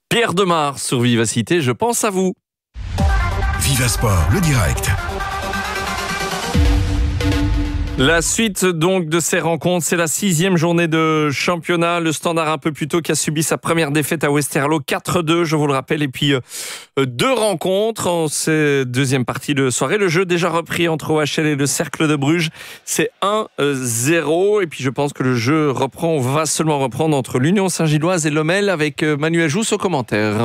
Pierre Demar sur Vivacité, je pense à vous. Vivasport, le direct. La suite donc de ces rencontres, c'est la 6e journée de championnat. Le Standard un peu plus tôt qui a subi sa première défaite à Westerlo, 4-2, je vous le rappelle. Et puis 2 rencontres en cette deuxième partie de soirée. Le jeu déjà repris entre OHL et le Cercle de Bruges, c'est 1-0. Et puis je pense que le jeu va seulement reprendre entre l'Union Saint-Gilloise et Lommel avec Manuel Jousse au commentaire.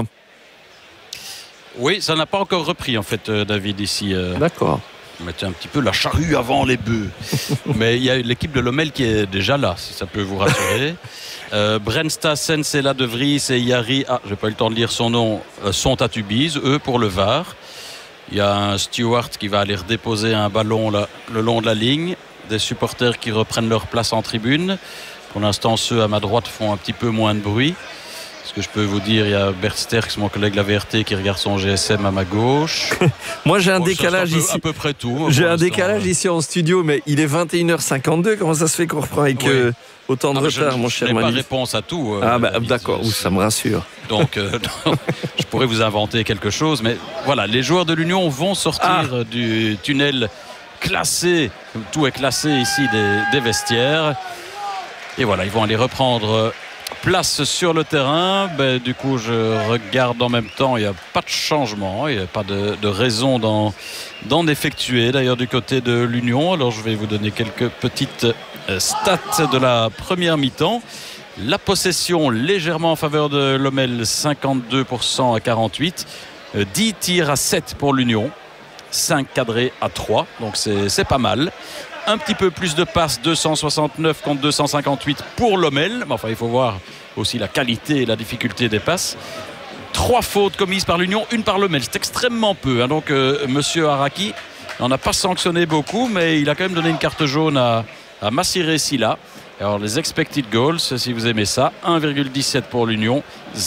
Oui, ça n'a pas encore repris en fait, David, ici. D'accord. On mettait un petit peu la charrue avant les bœufs. Mais il y a l'équipe de Lommel qui est déjà là, si ça peut vous rassurer. Brenstassen, Sela de Vries et Yari, j'ai pas eu le temps de lire son nom, sont à Tubize, eux pour le VAR. Il y a un Stewart qui va aller redéposer un ballon là, le long de la ligne. Des supporters qui reprennent leur place en tribune. Pour l'instant, ceux à ma droite font un petit peu moins de bruit. Ce que je peux vous dire, il y a Bert Sterks, mon collègue de la VRT, qui regarde son GSM à ma gauche. Moi, j'ai un décalage ici. À peu près tout. J'ai un décalage ici en studio, mais il est 21h52. Comment ça se fait qu'on reprend avec autant de retard, mon cher Manu ? Je n'ai pas réponse à tout. D'accord, ça me rassure. Donc, je pourrais vous inventer quelque chose. Mais voilà, les joueurs de l'Union vont sortir du tunnel classé. Tout est classé ici des vestiaires. Et voilà, ils vont aller reprendre place sur le terrain. Du coup, je regarde en même temps, il n'y a pas de changement, il n'y a pas de raison d'en effectuer d'ailleurs du côté de l'Union. Alors je vais vous donner quelques petites stats de la première mi-temps. La possession légèrement en faveur de Lommel, 52% à 48%. 10 tirs à 7 pour l'Union, 5 cadrés à 3, donc c'est pas mal. Un petit peu plus de passes, 269 contre 258 pour Lommel. Mais enfin, il faut voir aussi la qualité et la difficulté des passes. 3 fautes commises par l'Union, 1 par Lommel. C'est extrêmement peu. Donc, Monsieur Araki n'en a pas sanctionné beaucoup, mais il a quand même donné une carte jaune à Massiré Silla. Alors, les expected goals, si vous aimez ça, 1,17 pour l'Union,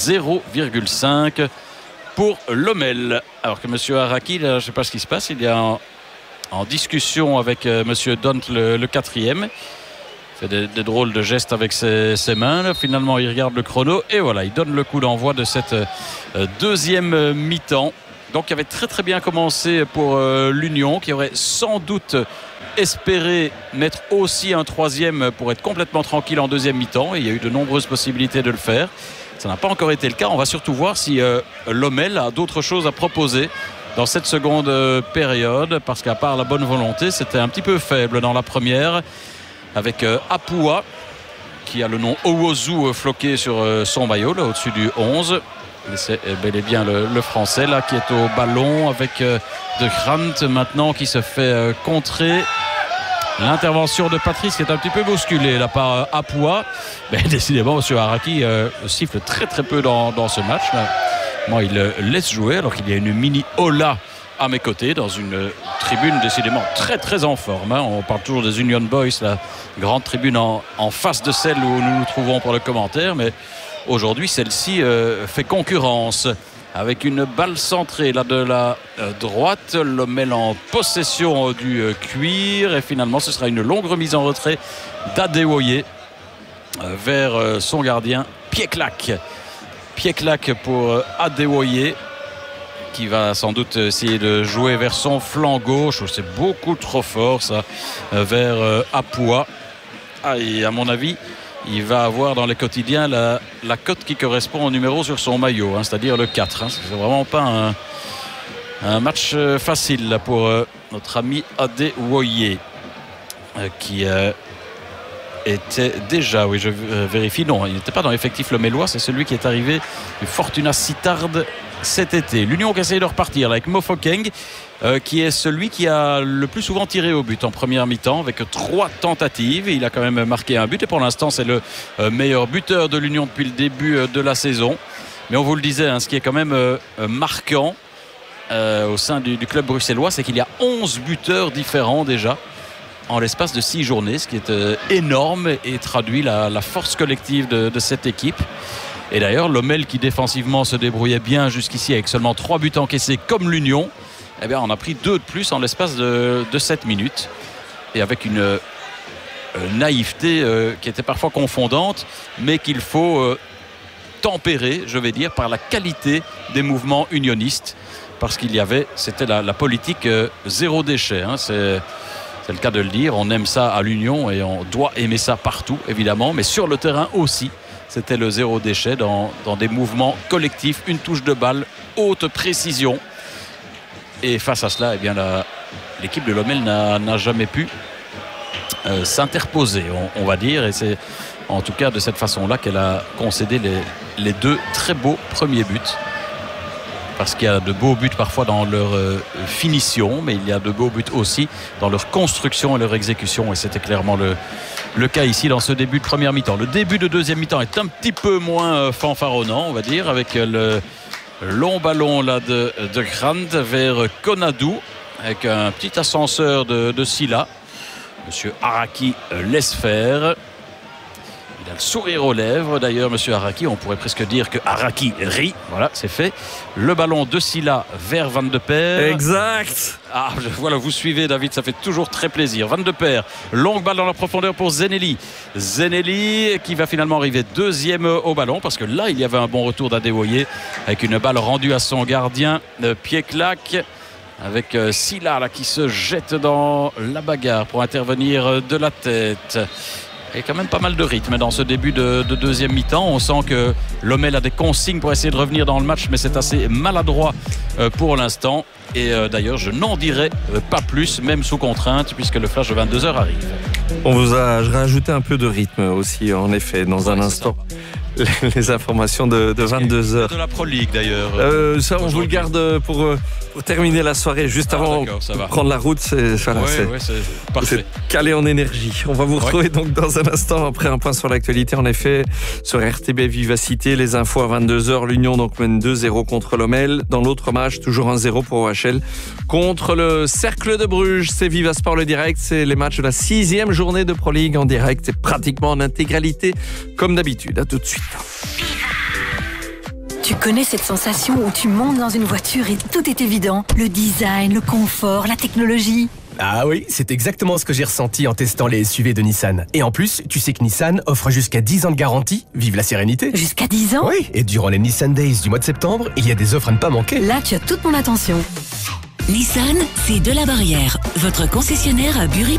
0,5 pour Lommel. Alors que Monsieur Araki, là, je ne sais pas ce qui se passe, il y a en discussion avec Monsieur Dont le 4e. Il fait des drôles de gestes avec ses mains. Là. Finalement, il regarde le chrono et voilà, il donne le coup d'envoi de cette deuxième mi-temps. Donc, il avait très très bien commencé pour l'Union, qui aurait sans doute espéré mettre aussi un 3e pour être complètement tranquille en deuxième mi-temps. Et il y a eu de nombreuses possibilités de le faire. Ça n'a pas encore été le cas. On va surtout voir si Lommel a d'autres choses à proposer dans cette seconde période, parce qu'à part la bonne volonté, c'était un petit peu faible dans la première, avec Apua qui a le nom Owozu floqué sur son maillot là, au-dessus du 11. Et c'est bel et bien le français là qui est au ballon avec De Grant maintenant qui se fait contrer. L'intervention de Patrice qui est un petit peu bousculée là par Apua. Mais décidément, M. Araki siffle très très peu dans ce match là. Moi, il laisse jouer alors qu'il y a une mini Ola à mes côtés dans une tribune décidément très très en forme. On parle toujours des Union Boys, la grande tribune en face de celle où nous nous trouvons pour le commentaire. Mais aujourd'hui, celle-ci fait concurrence avec une balle centrée là de la droite. Lommel en possession du cuir. Et finalement, ce sera une longue remise en retrait d'Adewoye vers son gardien, Pied-Clac pour Adewoye qui va sans doute essayer de jouer vers son flanc gauche. C'est beaucoup trop fort ça, vers Apua. Et à mon avis, il va avoir dans les quotidiens la cote qui correspond au numéro sur son maillot, c'est-à-dire le 4. C'est vraiment pas un match facile là, pour notre ami Adewoye qui était déjà, oui je vérifie, non il n'était pas dans l'effectif lomélois, c'est celui qui est arrivé du Fortuna Sittard cet été. L'Union qui essaye de repartir là, avec Mofokeng qui est celui qui a le plus souvent tiré au but en première mi-temps avec 3 tentatives. Il a quand même marqué un but et pour l'instant c'est le meilleur buteur de l'Union depuis le début de la saison. Mais on vous le disait, ce qui est quand même marquant au sein du club bruxellois, c'est qu'il y a 11 buteurs différents déjà en l'espace de 6 journées, ce qui est énorme et traduit la force collective de cette équipe. Et d'ailleurs, Lommel qui défensivement se débrouillait bien jusqu'ici avec seulement 3 buts encaissés comme l'Union, eh bien, on a pris 2 de plus en l'espace de 7 minutes. Et avec une naïveté qui était parfois confondante, mais qu'il faut tempéré, je vais dire, par la qualité des mouvements unionistes. Parce c'était la politique zéro déchet. Hein, c'est le cas de le dire. On aime ça à l'Union et on doit aimer ça partout, évidemment. Mais sur le terrain aussi, c'était le zéro déchet dans des mouvements collectifs. Une touche de balle, haute précision. Et face à cela, eh bien, l'équipe de Lommel n'a jamais pu s'interposer, on va dire. Et c'est en tout cas de cette façon-là qu'elle a concédé les 2 très beaux premiers buts. Parce qu'il y a de beaux buts parfois dans leur finition, mais il y a de beaux buts aussi dans leur construction et leur exécution. Et c'était clairement le cas ici dans ce début de première mi-temps. Le début de deuxième mi-temps est un petit peu moins fanfaronnant, on va dire, avec le long ballon là de Grant vers Konadou, avec un petit ascenseur de Silla. Monsieur Araki laisse faire. Il a le sourire aux lèvres d'ailleurs, monsieur Araki. On pourrait presque dire que Araki rit. Voilà, c'est fait. Le ballon de Silla vers Van de Peer. Exact. Ah, voilà, vous suivez David, ça fait toujours très plaisir. Van de Peer, longue balle dans la profondeur pour Zenelli. Zenelli qui va finalement arriver deuxième au ballon parce que là, il y avait un bon retour d'Adewoye avec une balle rendue à son gardien, pied claque. Avec Silla là, qui se jette dans la bagarre pour intervenir de la tête. Il y a quand même pas mal de rythme dans ce début de deuxième mi-temps. On sent que Lommel a des consignes pour essayer de revenir dans le match, mais c'est assez maladroit pour l'instant. Et d'ailleurs, je n'en dirai pas plus, même sous contrainte, puisque le flash de 22h arrive. On vous a rajouté un peu de rythme aussi, en effet, dans un instant. Les informations de 22h. De la Pro League d'ailleurs. Ça, on vous le garde pour terminer la soirée, juste avant de prendre la route. C'est parfait. C'est calé en énergie. On va vous retrouver donc dans un instant après un point sur l'actualité. En effet, sur RTB Vivacité, les infos à 22h. L'Union donc mène 2-0 contre Lommel. Dans l'autre match, toujours 1-0 pour OHL contre le Cercle de Bruges. C'est Vivasport le direct. C'est les matchs de la 6e journée de Pro League en direct. C'est pratiquement en intégralité comme d'habitude. À tout de suite. Tu connais cette sensation où tu montes dans une voiture et tout est évident. Le design, le confort, la technologie. Ah oui, c'est exactement ce que j'ai ressenti en testant les SUV de Nissan. Et en plus, tu sais que Nissan offre jusqu'à 10 ans de garantie. Vive la sérénité. Jusqu'à 10 ans ? Oui, et durant les Nissan Days du mois de septembre, il y a des offres à ne pas manquer. Là, tu as toute mon attention. Nissan, c'est de la Barrière. Votre concessionnaire à Bury.